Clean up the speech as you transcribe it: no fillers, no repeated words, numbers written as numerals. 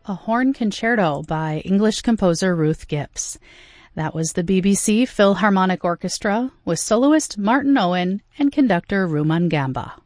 a horn concerto by English composer Ruth Gibbs. That was the BBC Philharmonic Orchestra with soloist Martin Owen and conductor Ruman Gamba.